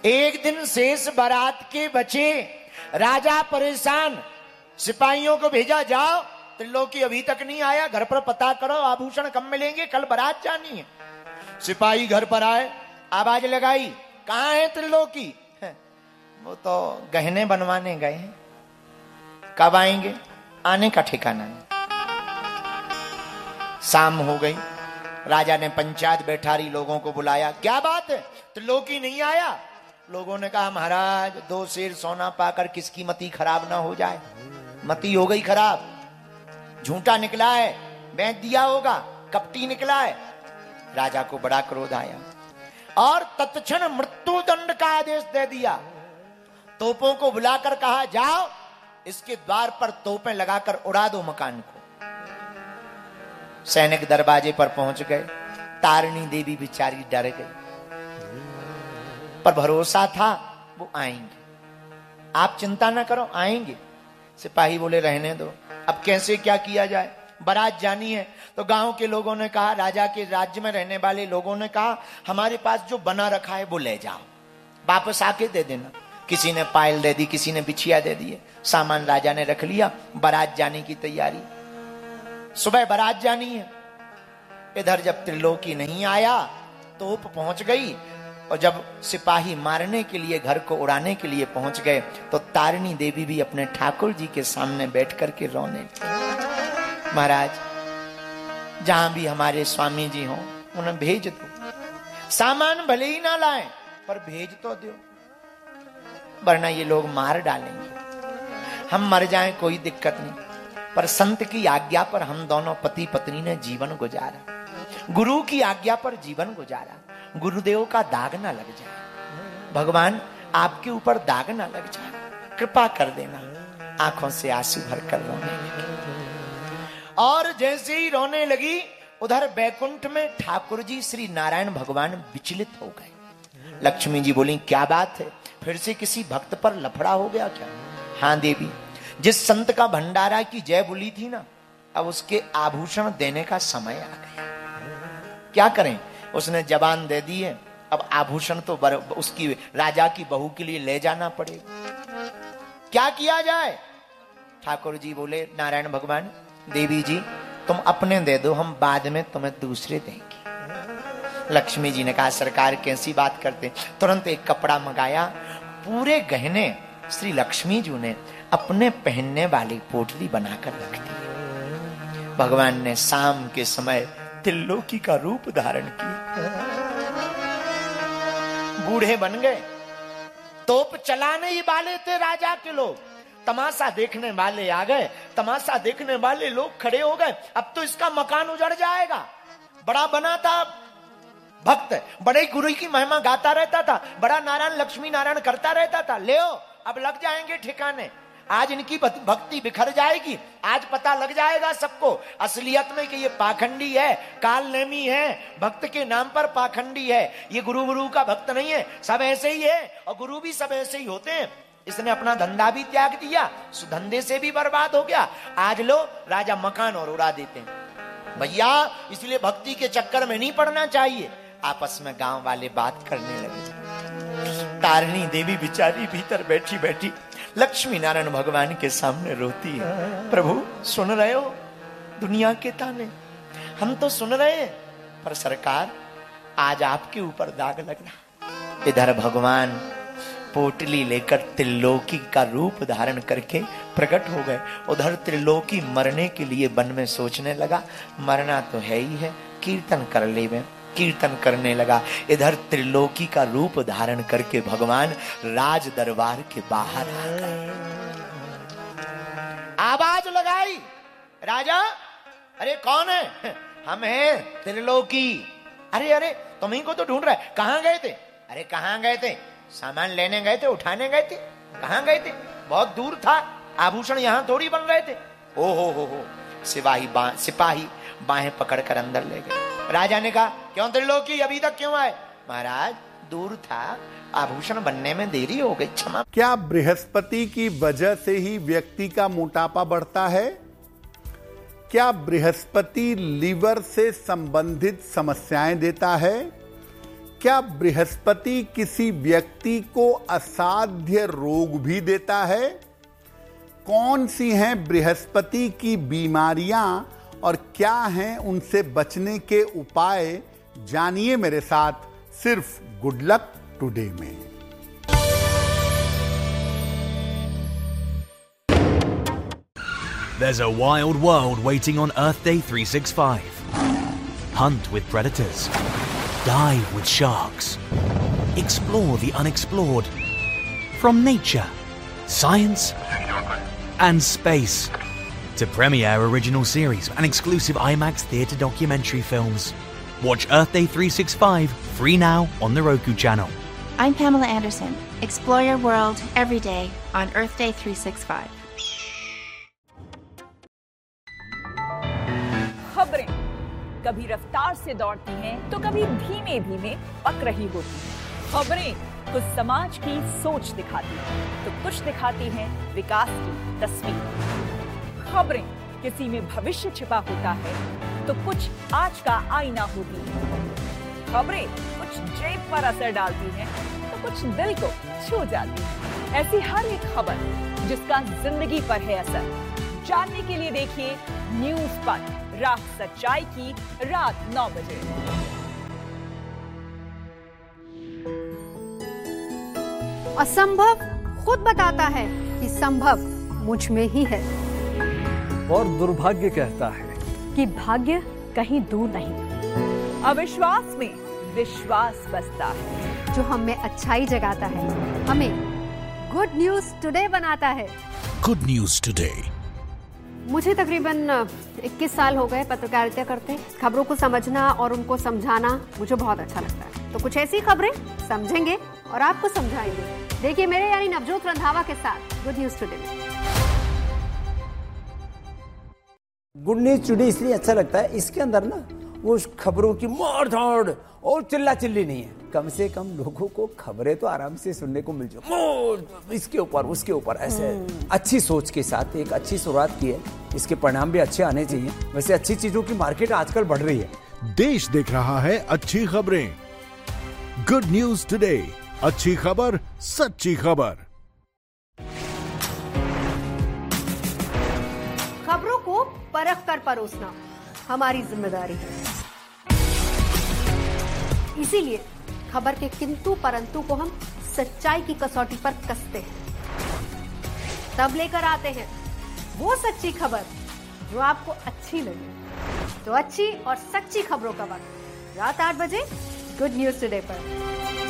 एक दिन शेष बारात के बचे, राजा परेशान, सिपाहियों को भेजा, जाओ त्रिलोकी अभी तक नहीं आया, घर पर पता करो, आभूषण कब मिलेंगे, कल बारात जानी है। सिपाही घर पर आए, आवाज लगाई, कहां है त्रिलोकी? वो तो गहने बनवाने गए हैं, कब आएंगे? आने का ठिकाना नहीं। शाम हो गई, राजा ने पंचायत बैठारी लोगों को बुलाया, क्या बात है, त्रिलोकी नहीं आया? लोगों ने कहा, महाराज 2 सेर सोना पाकर किसकी मति खराब ना हो जाए। मति हो गई खराब, झूठा निकला है, बेच दिया होगा, कपटी निकला है। राजा को बड़ा क्रोध आया और तत्क्षण मृत्यु दंड का आदेश दे दिया। तोपों को बुलाकर कहा, जाओ इसके द्वार पर तोपें लगाकर उड़ा दो मकान को। सैनिक दरवाजे पर पहुंच गए। तारिणी देवी बेचारी डर गई, पर भरोसा था वो आएंगे, आप चिंता ना करो, आएंगे। सिपाही बोले, रहने दो, अब कैसे क्या किया जाए, बारात जानी है। तो गांव के लोगों ने कहा, राजा के राज्य में रहने वाले लोगों ने कहा, हमारे पास जो बना रखा है वो ले जाओ, वापस आके दे देना। किसी ने पायल दे दी, किसी ने बिछिया दे दिए, सामान राजा ने रख लिया। बारात जाने की तैयारी, सुबह बारात जानी है। इधर जब त्रिलोकी नहीं आया, तोप पहुंच गई, और जब सिपाही मारने के लिए, घर को उड़ाने के लिए पहुंच गए, तो तारिणी देवी भी अपने ठाकुर जी के सामने बैठ करके रोने लगी। महाराज, जहां भी हमारे स्वामी जी हों, उन्हें भेज दो, सामान भले ही ना लाएं, पर भेज तो दो, वरना ये लोग मार डालेंगे। हम मर जाएं कोई दिक्कत नहीं, पर संत की आज्ञा पर हम दोनों पति पत्नी ने जीवन गुजारा, गुरु की आज्ञा पर जीवन गुजारा, गुरुदेव का दाग ना लग जाए, भगवान आपके ऊपर दाग ना लग जाए, कृपा कर देना। आंखों से आंसू भर कर रोने लगी, और जैसे ही रोने लगी, उधर बैकुंठ में ठाकुर जी श्री नारायण भगवान विचलित हो गए। लक्ष्मी जी बोली, क्या बात है, फिर से किसी भक्त पर लफड़ा हो गया क्या? हाँ देवी, जिस संत का भंडारा की जय बोली थी ना, अब उसके आभूषण देने का समय आ गया। क्या करें, उसने जबान दे दी है, अब आभूषण तो उसकी राजा की बहू के लिए ले जाना पड़ेगा, क्या किया जाए? ठाकुर जी बोले, नारायण भगवान, देवी जी तुम अपने दे दो, हम बाद में तुम्हें दूसरे देंगे। लक्ष्मी जी ने कहा, सरकार कैसी बात करते। तुरंत एक कपड़ा मंगाया, पूरे गहने श्री लक्ष्मी जी ने अपने पहनने वाली पोटली बनाकर रख दी। भगवान ने शाम के समय त्रिलोकी का रूप धारण किया, बूढ़े बन गए। तोप चलाने ही वाले थे राजा के लोग, तमाशा देखने वाले आ गए, तमाशा देखने वाले लोग खड़े हो गए। अब तो इसका मकान उजड़ जाएगा। बड़ा बना था भक्त, बड़े गुरु की महिमा गाता रहता था, बड़ा नारायण लक्ष्मी नारायण करता रहता था, ले अब लग जाएंगे ठिकाने। आज इनकी भक्ति बिखर जाएगी, आज पता लग जाएगा सबको असलियत में कि ये पाखंडी है, काल नेमी है, भक्त के नाम पर पाखंडी है, ये गुरु का भक्त नहीं है, सब ऐसे ही है, और गुरु भी सब ऐसे ही होते हैं। इसने अपना धंधा भी त्याग दिया, धंधे से भी बर्बाद हो गया। आज लो राजा मकान और उड़ा देते हैं। भैया, इसलिए भक्ति के चक्कर में नहीं पड़ना चाहिए। आपस में गांव वाले बात करने लगे। तारिणी देवी बेचारी भीतर बैठी बैठी लक्ष्मी नारायण भगवान के सामने रोती है, प्रभु सुन रहे हो दुनिया के ताने, हम तो सुन रहे हैं, पर सरकार आज आपके ऊपर दाग लग रहा। इधर भगवान पोटली लेकर त्रिलोकी का रूप धारण करके प्रकट हो गए। उधर त्रिलोकी मरने के लिए वन में सोचने लगा, मरना तो है ही है, कीर्तन कर ले। कीर्तन करने लगा। इधर त्रिलोकी का रूप धारण करके भगवान राज दरबार के बाहर आ गए। आवाज लगाई, राजा, अरे कौन है? हम हैं त्रिलोकी। अरे अरे, तुम्ही को तो ढूंढ रहा है, कहां गए थे? अरे कहां गए थे? सामान लेने गए थे, उठाने गए थे। कहां गए थे? बहुत दूर था, आभूषण यहां थोड़ी बन रहे थे। ओ हो, सिपाही बाहें पकड़कर अंदर ले गए। राजा ने कहा, क्यों त्रिलोकी अभी तक क्यों आए? महाराज दूर था, आभूषण बनने में देरी हो गई, क्षमा। क्या बृहस्पति की वजह से ही व्यक्ति का मोटापा बढ़ता है? क्या बृहस्पति लीवर से संबंधित समस्याएं देता है? क्या बृहस्पति किसी व्यक्ति को असाध्य रोग भी देता है? कौन सी हैं बृहस्पति की बीमारियां और क्या हैं उनसे बचने के उपाय? जानिए मेरे साथ सिर्फ गुड लक टुडे में। There's a wild world waiting on Earth Day 365. Hunt with predators. Dive with sharks. Explore the unexplored. From nature, science, and space to premiere original series and exclusive IMAX theatre documentary films. Watch Earth Day 365 free now on the Roku channel. I'm Pamela Anderson. Explore your world every day on Earth Day 365. खबरें कभी रफ्तार से दौड़ती हैं तो कभी धीमे धीमे पक रही होती हैं। खबरें कुछ समाज की सोच दिखाती हैं तो कुछ दिखाती हैं विकास की तस्वीर। खबरें किसी में भविष्य छिपा होता है तो कुछ आज का आईना होती है। खबरें कुछ जेब पर असर डालती हैं तो कुछ दिल को छू जाती है। ऐसी हर एक खबर जिसका जिंदगी पर है असर, जानने के लिए देखिए न्यूज़ पर रात सच्चाई की रात 9 बजे। असंभव खुद बताता है कि संभव मुझ में ही है, और दुर्भाग्य कहता है कि भाग्य कहीं दूर नहीं। अविश्वास में विश्वास बसता है। जो हमें अच्छाई जगाता है, हमें गुड न्यूज टुडे बनाता है। Good news today. मुझे तकरीबन 21 साल हो गए पत्रकारिता करते। खबरों को समझना और उनको समझाना मुझे बहुत अच्छा लगता है। तो कुछ ऐसी खबरें समझेंगे और आपको समझाएंगे। देखिए मेरे यानी नवजोत रंधावा के साथ गुड न्यूज टुडे में। गुड न्यूज टुडे इसलिए अच्छा लगता है, इसके अंदर ना वो खबरों की मार धाड़ और चिल्ला चिल्ली नहीं है। कम से कम लोगों को खबरें तो आराम से सुनने को मिल जाए, इसके ऊपर उसके ऊपर ऐसे अच्छी सोच के साथ एक अच्छी शुरुआत की है। इसके परिणाम भी अच्छे आने चाहिए। वैसे अच्छी चीजों की मार्केट आजकल बढ़ रही है। देश देख रहा है अच्छी खबरें। गुड न्यूज टुडे, अच्छी खबर सच्ची खबर। खबरों को परख कर परोसना हमारी जिम्मेदारी है। इसीलिए खबर के किंतु परंतु को हम सच्चाई की कसौटी पर कसते हैं। तब लेकर आते हैं वो सच्ची खबर जो आपको अच्छी लगे। तो अच्छी और सच्ची खबरों का वक्त रात 8 बजे गुड न्यूज टुडे पर।